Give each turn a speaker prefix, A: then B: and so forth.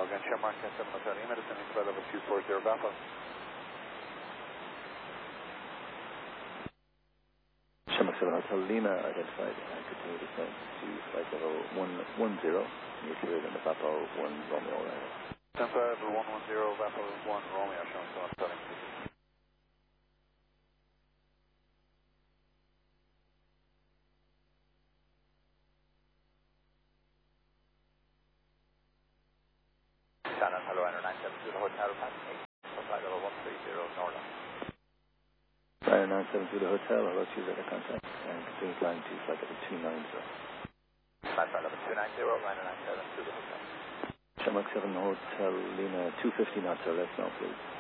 A: again, Shamrock 7 Hotel Lima, descending to level 240 Bravo.
B: Shamrock 7 Hotel Lima, identified, and continue descent to flight level 110, near to the Bravo 1 Romeo.
A: Descent level 110, Bravo 1 Romeo, Shamrock 7 Hotel Lima. Shannon, hello, Enter 972 the hotel, passing 8, flight level 130 Northern.
B: Ryanair 972 the hotel, hello, choose other contact, and continue flying to flight level 290.
A: Flight level 290, Ryanair 972 the hotel.
B: Shamrock 7 Hotel Lima, 250 knots or less now, please.